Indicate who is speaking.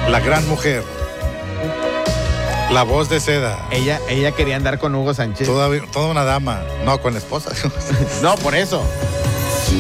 Speaker 1: La gran mujer. La voz de seda.
Speaker 2: Ella quería andar con Hugo Sánchez.
Speaker 1: Toda una dama. No, con la esposa.
Speaker 2: No, por eso.